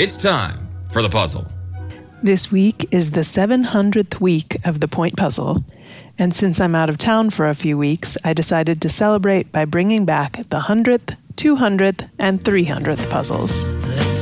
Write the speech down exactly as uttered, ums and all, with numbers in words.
It's time for the puzzle. This week is the seven hundredth week of the Point Puzzle, and since I'm out of town for a few weeks, I decided to celebrate by bringing back the one hundredth, two hundredth, and three hundredth puzzles.